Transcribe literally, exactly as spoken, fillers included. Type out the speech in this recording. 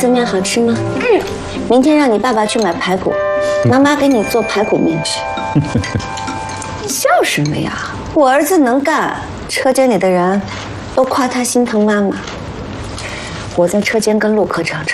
丝面好吃吗？嗯。明天让你爸爸去买排骨，妈妈给你做排骨面吃。笑什么呀？我儿子能干，车间里的人都夸他心疼妈妈。我在车间跟陆科长